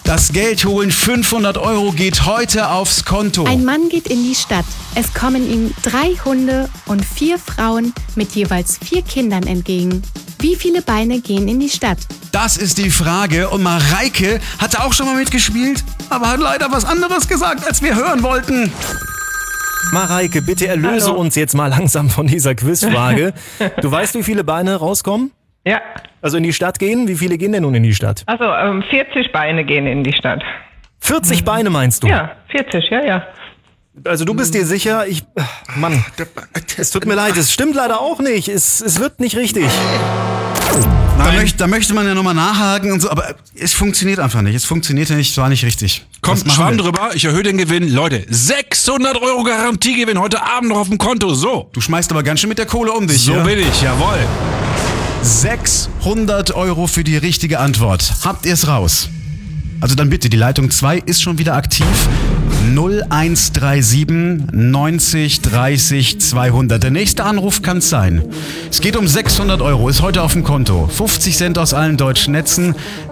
Das Geld holen, 500 € geht heute aufs Konto. Ein Mann geht in die Stadt. Es kommen ihm 3 Hunde und 4 Frauen mit jeweils 4 Kindern entgegen. Wie viele Beine gehen in die Stadt? Das ist die Frage. Und Mareike hatte auch schon mal mitgespielt, aber hat leider was anderes gesagt, als wir hören wollten. Mareike, bitte erlöse uns jetzt mal langsam von dieser Quizfrage. Du weißt, wie viele Beine rauskommen? Ja. Also in die Stadt gehen? Wie viele gehen denn nun in die Stadt? Also 40 Beine gehen in die Stadt. 40 Beine meinst du? Ja, 40, ja. Also du bist dir sicher? Mann, es tut mir leid, es stimmt leider auch nicht. Es wird nicht richtig. Da möchte man ja nochmal nachhaken und so, aber es funktioniert einfach nicht. Es funktioniert nicht, es war nicht richtig. Kommt Schwamm drüber, ich erhöhe den Gewinn. Leute, 600 € Garantiegewinn heute Abend noch auf dem Konto. So. Du schmeißt aber ganz schön mit der Kohle um dich. So ja? bin ich, jawohl. 600 € für die richtige Antwort. Habt ihr es raus? Also dann bitte, die Leitung 2 ist schon wieder aktiv. 0137 90 30 200. Der nächste Anruf kann es sein. Es geht um 600 €, ist heute auf dem Konto. 50 Cent aus allen deutschen Netzen.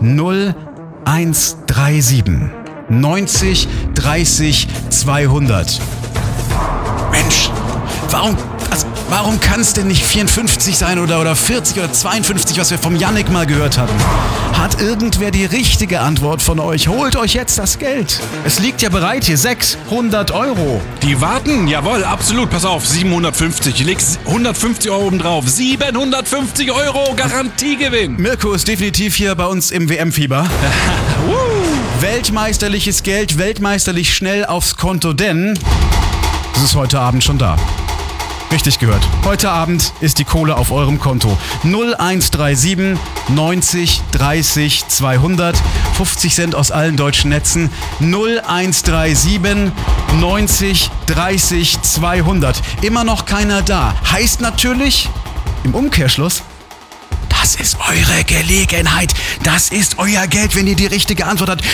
0137 90 30 200. Mensch, warum kann es denn nicht 54 sein oder 40 oder 52, was wir vom Yannick mal gehört hatten? Hat irgendwer die richtige Antwort von euch? Holt euch jetzt das Geld. Es liegt ja bereit hier, 600 €. Die warten, jawohl, absolut. Pass auf, 750. Ich leg 150 € oben drauf. 750 € Garantiegewinn. Mirko ist definitiv hier bei uns im WM-Fieber. Weltmeisterliches Geld, weltmeisterlich schnell aufs Konto, denn es ist heute Abend schon da. Richtig gehört. Heute Abend ist die Kohle auf eurem Konto. 0137 90 30 200. 50 Cent aus allen deutschen Netzen. 0137 90 30 200. Immer noch keiner da. Heißt natürlich, im Umkehrschluss, das ist eure Gelegenheit. Das ist euer Geld, wenn ihr die richtige Antwort habt.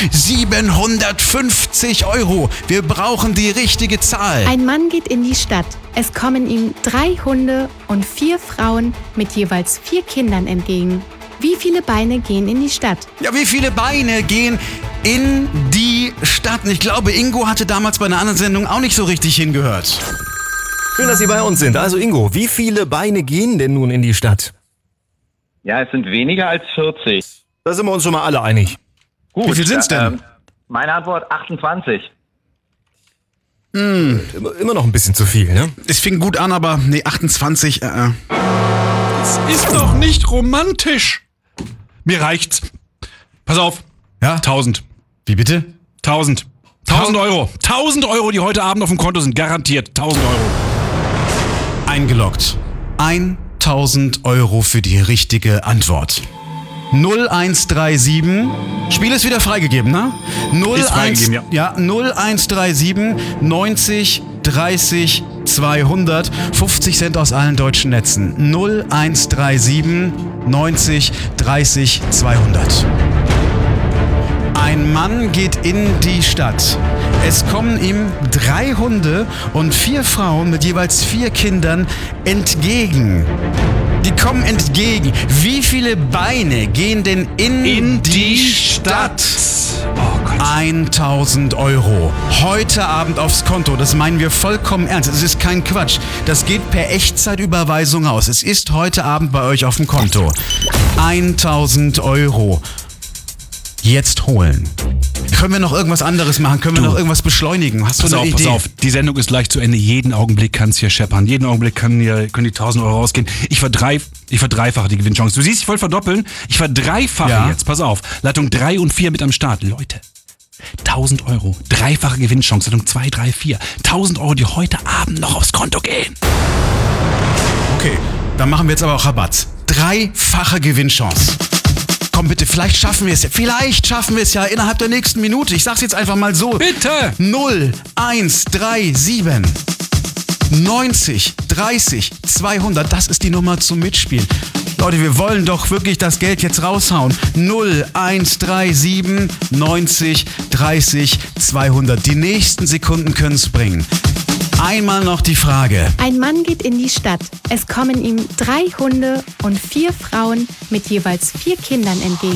750 €. Wir brauchen die richtige Zahl. Ein Mann geht in die Stadt. Es kommen ihm 3 Hunde und 4 Frauen mit jeweils 4 Kindern entgegen. Wie viele Beine gehen in die Stadt? Ja, wie viele Beine gehen in die Stadt? Und ich glaube, Ingo hatte damals bei einer anderen Sendung auch nicht so richtig hingehört. Schön, dass Sie bei uns sind. Also Ingo, wie viele Beine gehen denn nun in die Stadt? Ja, es sind weniger als 40. Da sind wir uns schon mal alle einig. Gut. Wie viel sind's denn? Meine Antwort 28. Immer noch ein bisschen zu viel, ne? Es fing gut an, aber nee, 28. Das ist doch nicht romantisch. Mir reicht's. Pass auf. Ja? 1000. Wie bitte? 1000. 1000 €. 1000 €, die heute Abend auf dem Konto sind. Garantiert. 1000 €. Eingeloggt. 1000 € für die richtige Antwort. 0137. Spiel ist wieder freigegeben, ne? Ist freigegeben, ja. 0137 90 30 200. 50 Cent aus allen deutschen Netzen. 0137 90 30 200. Ein Mann geht in die Stadt. Es kommen ihm 3 Hunde und 4 Frauen mit jeweils 4 Kindern entgegen. Die kommen entgegen. Wie viele Beine gehen denn in die Stadt? Oh Gott. 1000 €. Heute Abend aufs Konto. Das meinen wir vollkommen ernst. Es ist kein Quatsch. Das geht per Echtzeitüberweisung raus. Es ist heute Abend bei euch auf dem Konto. 1000 €. Jetzt holen. Können wir noch irgendwas anderes machen? Können wir noch irgendwas beschleunigen? Hast du eine Idee? Pass auf, die Sendung ist gleich zu Ende. Jeden Augenblick kann es hier scheppern. Jeden Augenblick können die 1000 € rausgehen. Ich verdreifache die Gewinnchance. Du siehst, ich wollte verdoppeln. Ich verdreifache jetzt. Pass auf. Leitung 3 und 4 mit am Start. Leute, 1000 €. Dreifache Gewinnchance. Leitung 2, 3, 4. 1000 €, die heute Abend noch aufs Konto gehen. Okay, dann machen wir jetzt aber auch Rabatt. Dreifache Gewinnchance. Komm bitte, vielleicht schaffen wir es ja. Vielleicht schaffen wir es ja innerhalb der nächsten Minute. Ich sag's jetzt einfach mal so. Bitte! 0137 90 30 200. Das ist die Nummer zum Mitspielen. Leute, wir wollen doch wirklich das Geld jetzt raushauen. 0137 90 30 200. Die nächsten Sekunden können es bringen. Einmal noch die Frage. Ein Mann geht in die Stadt. Es kommen ihm 3 Hunde und 4 Frauen mit jeweils 4 Kindern entgegen.